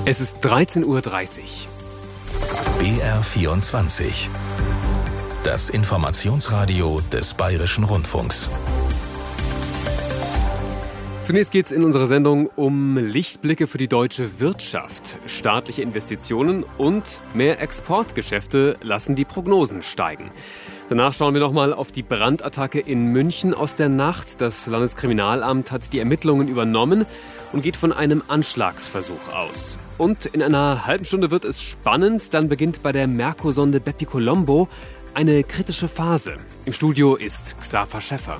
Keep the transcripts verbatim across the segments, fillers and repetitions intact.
Es ist dreizehn Uhr dreißig. B R vierundzwanzig. Das Informationsradio des Bayerischen Rundfunks. Zunächst geht es in unserer Sendung um Lichtblicke für die deutsche Wirtschaft. Staatliche Investitionen und mehr Exportgeschäfte lassen die Prognosen steigen. Danach schauen wir nochmal auf die Brandattacke in München aus der Nacht. Das Landeskriminalamt hat die Ermittlungen übernommen und geht von einem Anschlagsversuch aus. Und in einer halben Stunde wird es spannend. Dann beginnt bei der Merkursonde Bepi Colombo eine kritische Phase. Im Studio ist Xaver Schäffer.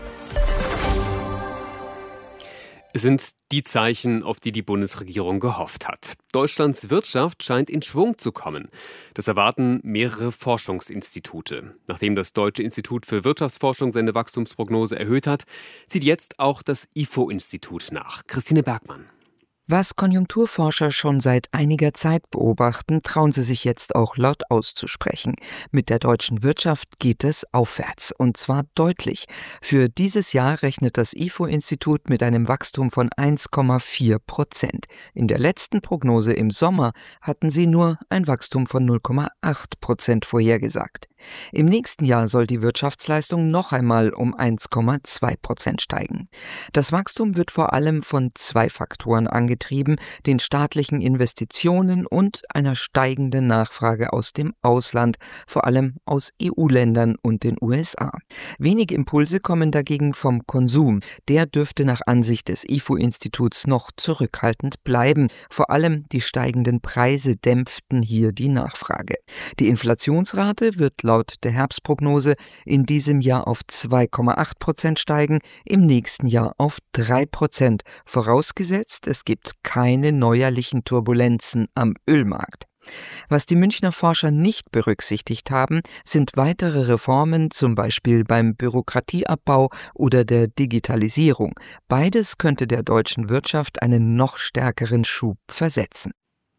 Es sind die Zeichen, auf die die Bundesregierung gehofft hat. Deutschlands Wirtschaft scheint in Schwung zu kommen. Das erwarten mehrere Forschungsinstitute. Nachdem das Deutsche Institut für Wirtschaftsforschung seine Wachstumsprognose erhöht hat, zieht jetzt auch das I F O-Institut nach. Christine Bergmann. Was Konjunkturforscher schon seit einiger Zeit beobachten, trauen sie sich jetzt auch laut auszusprechen. Mit der deutschen Wirtschaft geht es aufwärts, und zwar deutlich. Für dieses Jahr rechnet das I F O-Institut mit einem Wachstum von eins Komma vier Prozent. In der letzten Prognose im Sommer hatten sie nur ein Wachstum von null Komma acht Prozent vorhergesagt. Im nächsten Jahr soll die Wirtschaftsleistung noch einmal um eins Komma zwei Prozent steigen. Das Wachstum wird vor allem von zwei Faktoren angetrieben, den staatlichen Investitionen und einer steigenden Nachfrage aus dem Ausland, vor allem aus E U-Ländern und den U S A. Wenige Impulse kommen dagegen vom Konsum. Der dürfte nach Ansicht des I F O-Instituts noch zurückhaltend bleiben. Vor allem die steigenden Preise dämpften hier die Nachfrage. Die Inflationsrate wird laut der Herbstprognose in diesem Jahr auf zwei Komma acht Prozent steigen, im nächsten Jahr auf drei Prozent, vorausgesetzt es gibt keine neuerlichen Turbulenzen am Ölmarkt. Was die Münchner Forscher nicht berücksichtigt haben, sind weitere Reformen, zum Beispiel beim Bürokratieabbau oder der Digitalisierung. Beides könnte der deutschen Wirtschaft einen noch stärkeren Schub versetzen.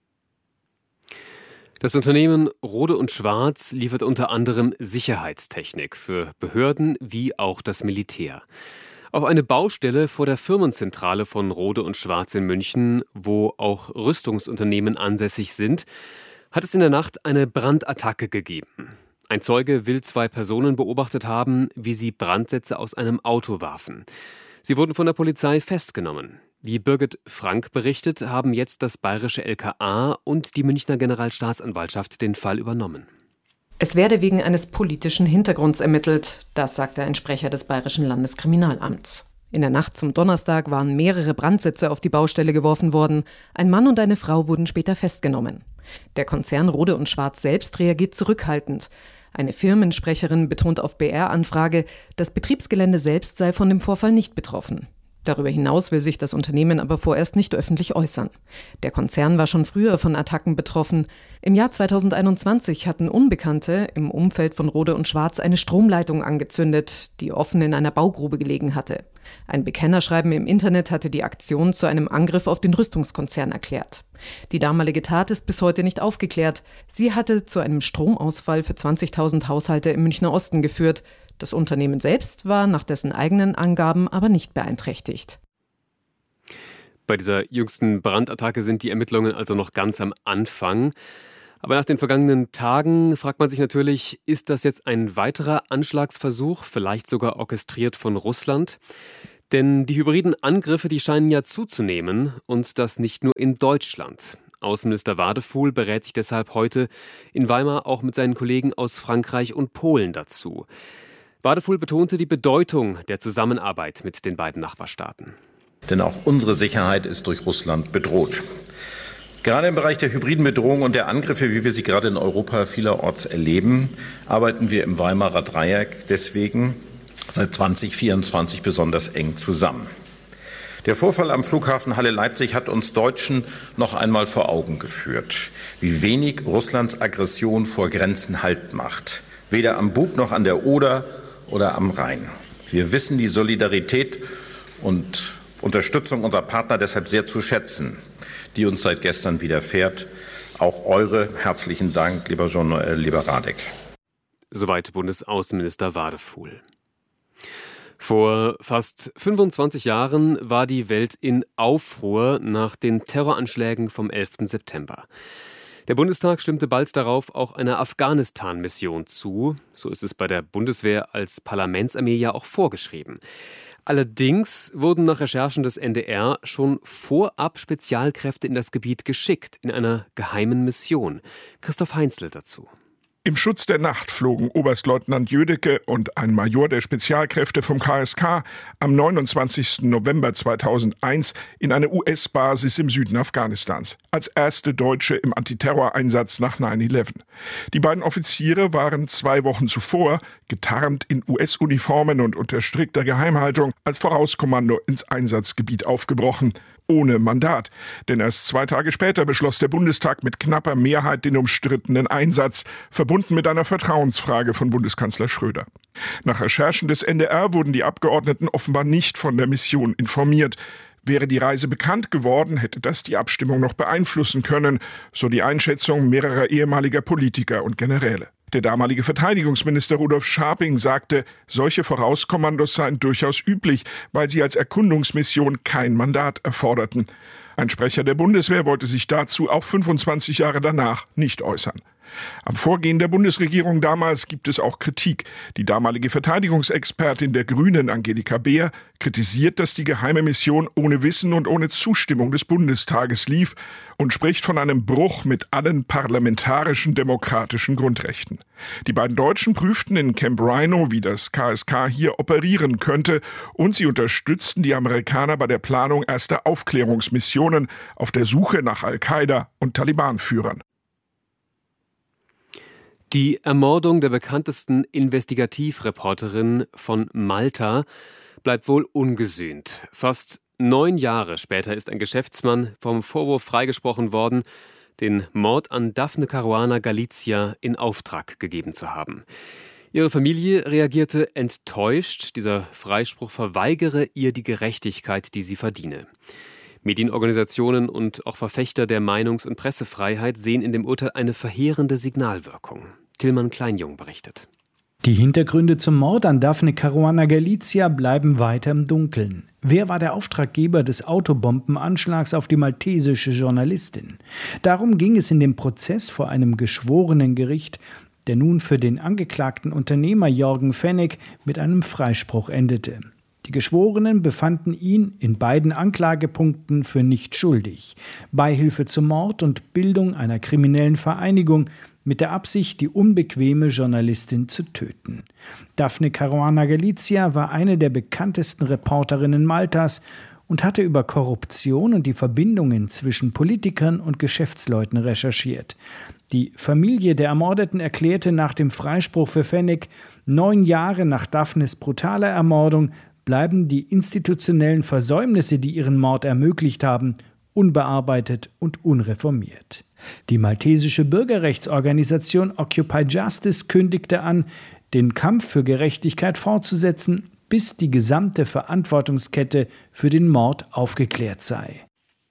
Das Unternehmen Rohde und Schwarz liefert unter anderem Sicherheitstechnik für Behörden wie auch das Militär. Auf eine Baustelle vor der Firmenzentrale von Rohde und Schwarz in München, wo auch Rüstungsunternehmen ansässig sind, hat es in der Nacht eine Brandattacke gegeben. Ein Zeuge will zwei Personen beobachtet haben, wie sie Brandsätze aus einem Auto warfen. Sie wurden von der Polizei festgenommen. Wie Birgit Frank berichtet, haben jetzt das bayerische L K A und die Münchner Generalstaatsanwaltschaft den Fall übernommen. Es werde wegen eines politischen Hintergrunds ermittelt, das sagte ein Sprecher des Bayerischen Landeskriminalamts. In der Nacht zum Donnerstag waren mehrere Brandsätze auf die Baustelle geworfen worden. Ein Mann und eine Frau wurden später festgenommen. Der Konzern Rohde und Schwarz selbst reagiert zurückhaltend. Eine Firmensprecherin betont auf B R-Anfrage, das Betriebsgelände selbst sei von dem Vorfall nicht betroffen. Darüber hinaus will sich das Unternehmen aber vorerst nicht öffentlich äußern. Der Konzern war schon früher von Attacken betroffen. Im Jahr zweitausendeinundzwanzig hatten Unbekannte im Umfeld von Rohde und Schwarz eine Stromleitung angezündet, die offen in einer Baugrube gelegen hatte. Ein Bekennerschreiben im Internet hatte die Aktion zu einem Angriff auf den Rüstungskonzern erklärt. Die damalige Tat ist bis heute nicht aufgeklärt. Sie hatte zu einem Stromausfall für zwanzigtausend Haushalte im Münchner Osten geführt. Das Unternehmen selbst war nach dessen eigenen Angaben aber nicht beeinträchtigt. Bei dieser jüngsten Brandattacke sind die Ermittlungen also noch ganz am Anfang. Aber nach den vergangenen Tagen fragt man sich natürlich, ist das jetzt ein weiterer Anschlagsversuch, vielleicht sogar orchestriert von Russland? Denn die hybriden Angriffe, die scheinen ja zuzunehmen, und das nicht nur in Deutschland. Außenminister Wadefuhl berät sich deshalb heute in Weimar auch mit seinen Kollegen aus Frankreich und Polen dazu. Wadefuhl betonte die Bedeutung der Zusammenarbeit mit den beiden Nachbarstaaten. Denn auch unsere Sicherheit ist durch Russland bedroht. Gerade im Bereich der hybriden Bedrohung und der Angriffe, wie wir sie gerade in Europa vielerorts erleben, arbeiten wir im Weimarer Dreieck deswegen seit zweitausendvierundzwanzig besonders eng zusammen. Der Vorfall am Flughafen Halle-Leipzig hat uns Deutschen noch einmal vor Augen geführt, wie wenig Russlands Aggression vor Grenzen Halt macht. Weder am Bug noch an der Oder oder am Rhein. Wir wissen die Solidarität und Unterstützung unserer Partner deshalb sehr zu schätzen, die uns seit gestern widerfährt. Auch eure herzlichen Dank, lieber Jean-Noël, lieber Radek. Soweit Bundesaußenminister Wadefuhl. Vor fast fünfundzwanzig Jahren war die Welt in Aufruhr nach den Terroranschlägen vom elften September. Der Bundestag stimmte bald darauf auch einer Afghanistan-Mission zu. So ist es bei der Bundeswehr als Parlamentsarmee ja auch vorgeschrieben. Allerdings wurden nach Recherchen des N D R schon vorab Spezialkräfte in das Gebiet geschickt, in einer geheimen Mission. Christoph Heinzl dazu. Im Schutz der Nacht flogen Oberstleutnant Jödecke und ein Major der Spezialkräfte vom K S K am neunundzwanzigsten November zweitausendeins in eine U S-Basis im Süden Afghanistans, als erste Deutsche im Antiterroreinsatz nach neun elf. Die beiden Offiziere waren zwei Wochen zuvor, getarnt in U S-Uniformen und unter strikter Geheimhaltung, als Vorauskommando ins Einsatzgebiet aufgebrochen. Ohne Mandat. Denn erst zwei Tage später beschloss der Bundestag mit knapper Mehrheit den umstrittenen Einsatz, verbunden mit einer Vertrauensfrage von Bundeskanzler Schröder. Nach Recherchen des N D R wurden die Abgeordneten offenbar nicht von der Mission informiert. Wäre die Reise bekannt geworden, hätte das die Abstimmung noch beeinflussen können, so die Einschätzung mehrerer ehemaliger Politiker und Generäle. Der damalige Verteidigungsminister Rudolf Scharping sagte, solche Vorauskommandos seien durchaus üblich, weil sie als Erkundungsmission kein Mandat erforderten. Ein Sprecher der Bundeswehr wollte sich dazu auch fünfundzwanzig Jahre danach nicht äußern. Am Vorgehen der Bundesregierung damals gibt es auch Kritik. Die damalige Verteidigungsexpertin der Grünen, Angelika Beer, kritisiert, dass die geheime Mission ohne Wissen und ohne Zustimmung des Bundestages lief und spricht von einem Bruch mit allen parlamentarischen demokratischen Grundrechten. Die beiden Deutschen prüften in Camp Rhino, wie das K S K hier operieren könnte, und sie unterstützten die Amerikaner bei der Planung erster Aufklärungsmissionen auf der Suche nach Al-Qaida und Taliban-Führern. Die Ermordung der bekanntesten Investigativreporterin von Malta bleibt wohl ungesühnt. Fast neun Jahre später ist ein Geschäftsmann vom Vorwurf freigesprochen worden, den Mord an Daphne Caruana Galizia in Auftrag gegeben zu haben. Ihre Familie reagierte enttäuscht. Dieser Freispruch verweigere ihr die Gerechtigkeit, die sie verdiene. Medienorganisationen und auch Verfechter der Meinungs- und Pressefreiheit sehen in dem Urteil eine verheerende Signalwirkung. Tilman Kleinjung berichtet. Die Hintergründe zum Mord an Daphne Caruana Galizia bleiben weiter im Dunkeln. Wer war der Auftraggeber des Autobombenanschlags auf die maltesische Journalistin? Darum ging es in dem Prozess vor einem Geschworenengericht, der nun für den angeklagten Unternehmer Jörgen Fennig mit einem Freispruch endete. Die Geschworenen befanden ihn in beiden Anklagepunkten für nicht schuldig. Beihilfe zum Mord und Bildung einer kriminellen Vereinigung mit der Absicht, die unbequeme Journalistin zu töten. Daphne Caruana Galizia war eine der bekanntesten Reporterinnen Maltas und hatte über Korruption und die Verbindungen zwischen Politikern und Geschäftsleuten recherchiert. Die Familie der Ermordeten erklärte nach dem Freispruch für Fennig, neun Jahre nach Daphnes brutaler Ermordung bleiben die institutionellen Versäumnisse, die ihren Mord ermöglicht haben, unbearbeitet und unreformiert. Die maltesische Bürgerrechtsorganisation Occupy Justice kündigte an, den Kampf für Gerechtigkeit fortzusetzen, bis die gesamte Verantwortungskette für den Mord aufgeklärt sei.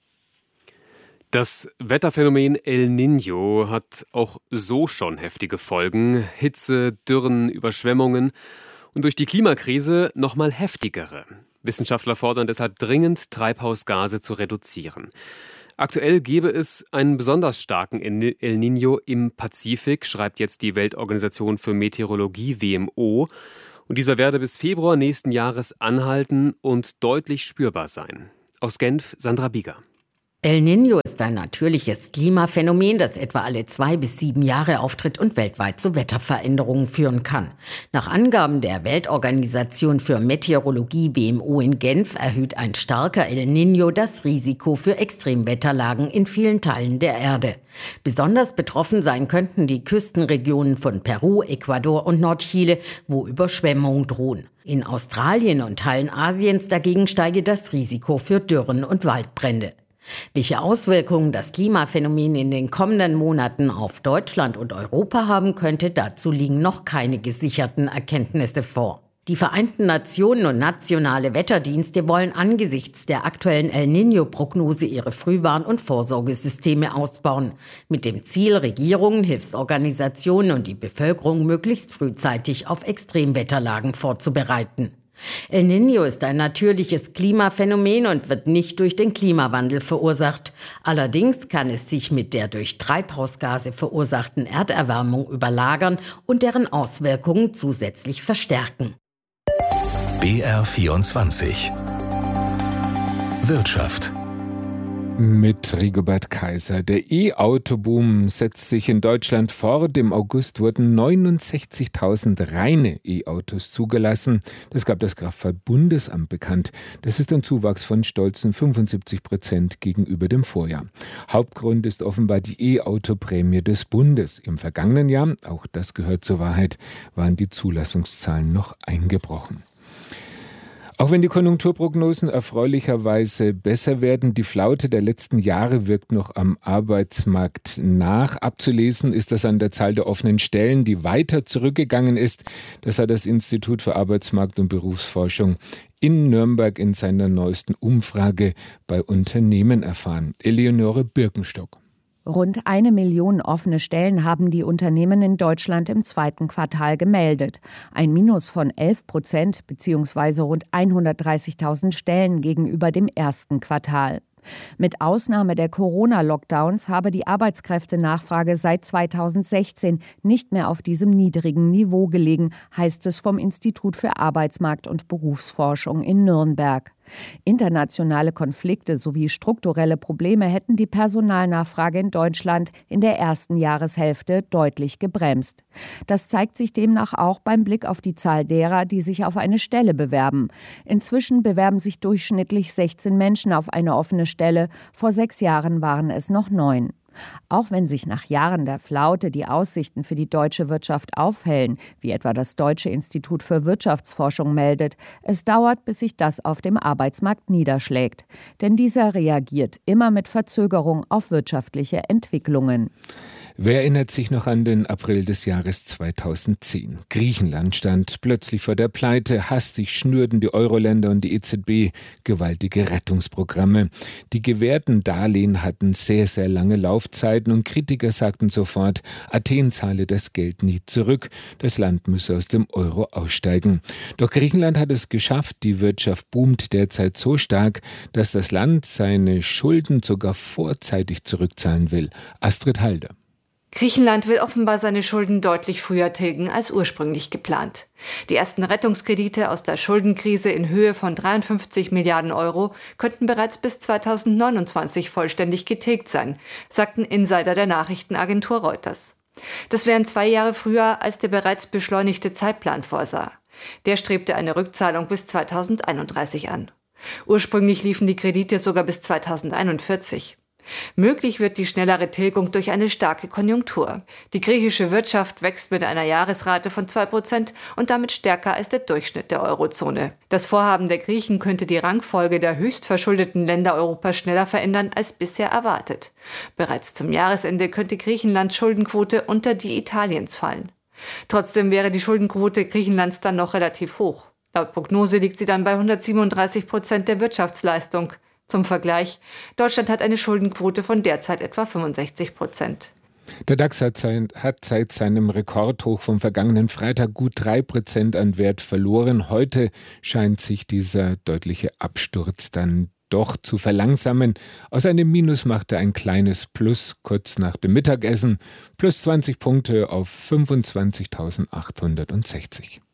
Das Wetterphänomen El Niño hat auch so schon heftige Folgen. Hitze, Dürren, Überschwemmungen und durch die Klimakrise noch mal heftigere. Wissenschaftler fordern deshalb dringend, Treibhausgase zu reduzieren. Aktuell gebe es einen besonders starken El Niño im Pazifik, schreibt jetzt die Weltorganisation für Meteorologie W M O. Und dieser werde bis Februar nächsten Jahres anhalten und deutlich spürbar sein. Aus Genf, Sandra Bieger. El Niño ist ein natürliches Klimaphänomen, das etwa alle zwei bis sieben Jahre auftritt und weltweit zu Wetterveränderungen führen kann. Nach Angaben der Weltorganisation für Meteorologie W M O in Genf erhöht ein starker El Niño das Risiko für Extremwetterlagen in vielen Teilen der Erde. Besonders betroffen sein könnten die Küstenregionen von Peru, Ecuador und Nordchile, wo Überschwemmungen drohen. In Australien und Teilen Asiens dagegen steige das Risiko für Dürren und Waldbrände. Welche Auswirkungen das Klimaphänomen in den kommenden Monaten auf Deutschland und Europa haben könnte, dazu liegen noch keine gesicherten Erkenntnisse vor. Die Vereinten Nationen und nationale Wetterdienste wollen angesichts der aktuellen El Niño-Prognose ihre Frühwarn- und Vorsorgesysteme ausbauen, mit dem Ziel, Regierungen, Hilfsorganisationen und die Bevölkerung möglichst frühzeitig auf Extremwetterlagen vorzubereiten. El Niño ist ein natürliches Klimaphänomen und wird nicht durch den Klimawandel verursacht. Allerdings kann es sich mit der durch Treibhausgase verursachten Erderwärmung überlagern und deren Auswirkungen zusätzlich verstärken. B R vierundzwanzig Wirtschaft. Mit Rigobert Kaiser. Der E-Auto-Boom setzt sich in Deutschland fort. Im August wurden neunundsechzigtausend reine E-Autos zugelassen. Das gab das Kraftfahrtbundesamt bekannt. Das ist ein Zuwachs von stolzen fünfundsiebzig Prozent gegenüber dem Vorjahr. Hauptgrund ist offenbar die E-Auto-Prämie des Bundes. Im vergangenen Jahr, auch das gehört zur Wahrheit, waren die Zulassungszahlen noch eingebrochen. Auch wenn die Konjunkturprognosen erfreulicherweise besser werden, die Flaute der letzten Jahre wirkt noch am Arbeitsmarkt nach. Abzulesen ist das an der Zahl der offenen Stellen, die weiter zurückgegangen ist. Das hat das Institut für Arbeitsmarkt- und Berufsforschung in Nürnberg in seiner neuesten Umfrage bei Unternehmen erfahren. Eleonore Birkenstock. Rund eine Million offene Stellen haben die Unternehmen in Deutschland im zweiten Quartal gemeldet. Ein Minus von elf Prozent bzw. rund hundertdreißigtausend Stellen gegenüber dem ersten Quartal. Mit Ausnahme der Corona-Lockdowns habe die Arbeitskräftenachfrage seit zweitausendsechzehn nicht mehr auf diesem niedrigen Niveau gelegen, heißt es vom Institut für Arbeitsmarkt- und Berufsforschung in Nürnberg. Internationale Konflikte sowie strukturelle Probleme hätten die Personalnachfrage in Deutschland in der ersten Jahreshälfte deutlich gebremst. Das zeigt sich demnach auch beim Blick auf die Zahl derer, die sich auf eine Stelle bewerben. Inzwischen bewerben sich durchschnittlich sechzehn Menschen auf eine offene Stelle. Vor sechs Jahren waren es noch neun. Auch wenn sich nach Jahren der Flaute die Aussichten für die deutsche Wirtschaft aufhellen, wie etwa das Deutsche Institut für Wirtschaftsforschung meldet, es dauert, bis sich das auf dem Arbeitsmarkt niederschlägt. Denn dieser reagiert immer mit Verzögerung auf wirtschaftliche Entwicklungen. Wer erinnert sich noch an den April des Jahres zweitausendzehn? Griechenland stand plötzlich vor der Pleite. Hastig schnürten die Euro-Länder und die E Z B gewaltige Rettungsprogramme. Die gewährten Darlehen hatten sehr, sehr lange Laufzeiten und Kritiker sagten sofort, Athen zahle das Geld nie zurück. Das Land müsse aus dem Euro aussteigen. Doch Griechenland hat es geschafft. Die Wirtschaft boomt derzeit so stark, dass das Land seine Schulden sogar vorzeitig zurückzahlen will. Astrid Halder. Griechenland will offenbar seine Schulden deutlich früher tilgen als ursprünglich geplant. Die ersten Rettungskredite aus der Schuldenkrise in Höhe von dreiundfünfzig Milliarden Euro könnten bereits bis zweitausendneunundzwanzig vollständig getilgt sein, sagten Insider der Nachrichtenagentur Reuters. Das wären zwei Jahre früher, als der bereits beschleunigte Zeitplan vorsah. Der strebte eine Rückzahlung bis zweitausendeinunddreißig an. Ursprünglich liefen die Kredite sogar bis zweitausendeinundvierzig. Möglich wird die schnellere Tilgung durch eine starke Konjunktur. Die griechische Wirtschaft wächst mit einer Jahresrate von zwei Prozent und damit stärker als der Durchschnitt der Eurozone. Das Vorhaben der Griechen könnte die Rangfolge der höchstverschuldeten Länder Europas schneller verändern als bisher erwartet. Bereits zum Jahresende könnte Griechenlands Schuldenquote unter die Italiens fallen. Trotzdem wäre die Schuldenquote Griechenlands dann noch relativ hoch. Laut Prognose liegt sie dann bei hundertsiebenunddreißig Prozent der Wirtschaftsleistung. Zum Vergleich, Deutschland hat eine Schuldenquote von derzeit etwa fünfundsechzig Prozent. Der DAX hat, sein, hat seit seinem Rekordhoch vom vergangenen Freitag gut drei Prozent an Wert verloren. Heute scheint sich dieser deutliche Absturz dann doch zu verlangsamen. Aus einem Minus macht er ein kleines Plus kurz nach dem Mittagessen. Plus zwanzig Punkte auf fünfundzwanzigtausendachthundertsechzig.